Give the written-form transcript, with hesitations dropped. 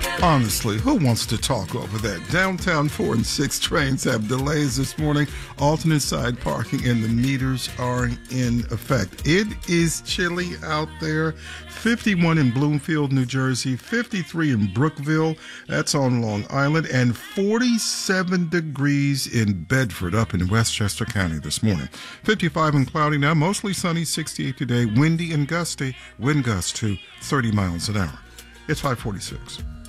Honestly, who wants to talk over that? Downtown 4 and 6 trains have delays this morning. Alternate side parking and the meters are in effect. It is chilly out there. 51 in Bloomfield, New Jersey, 53 in Brookville, that's on Long Island, and 47 degrees in Bedford up in Westchester County this morning. 55 and cloudy now, mostly sunny, 68 today, windy and gusty, wind gusts to 30 miles an hour. It's 546.